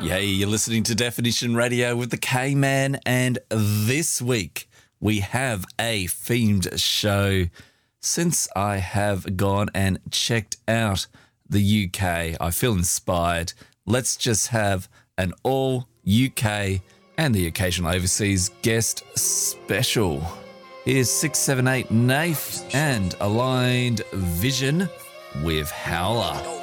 Yay, you're listening to Definition Radio with the K-Man, and this week we have a themed show. Since I have gone and checked out the UK, I feel inspired. Let's just have an all UK and the occasional overseas guest special. Here's 678 Nath and Aligned Vision with Howler.